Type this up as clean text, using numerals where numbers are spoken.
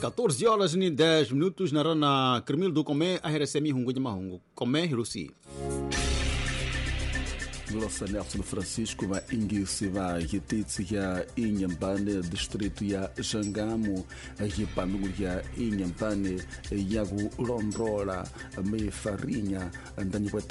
14 horas e 10 minutos na rana Cremil do Comé, a RSM Hungo de Mahungo. Comé, Hirusi. Glossa Nelson Francisco va ingisi va yititsi ya Inhambane distrito ya Jangamo yipanungu ya Inhambane yagu Lonrola me Farinha ndani